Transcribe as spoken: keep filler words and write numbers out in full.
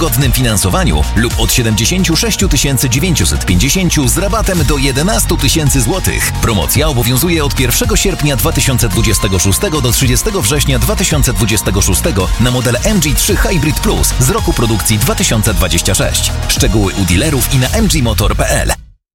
wygodnym finansowaniu lub od siedemdziesiąt sześć tysięcy dziewięćset pięćdziesiąt z rabatem do jedenaście tysięcy złotych. Promocja obowiązuje od pierwszego sierpnia dwa tysiące dwudziestego szóstego do trzydziestego września dwa tysiące dwudziestego szóstego na model M G trzy Hybrid Plus z roku produkcji dwa tysiące dwudziestego szóstego. Szczegóły u dealerów i na m g motor kropka p l.